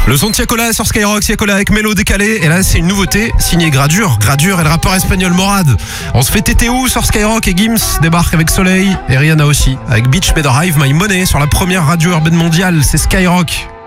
Le son de Tiakola sur Skyrock, Tiakola avec Mélo décalé. Et là, c'est une nouveauté signée Gradure. Gradure et le rappeur espagnol Morad. On se fait tété où sur Skyrock et Gims débarque avec Soleil et Rihanna aussi. Avec Beach Better Hive My Money sur la première radio urbaine mondiale, c'est Skyrock.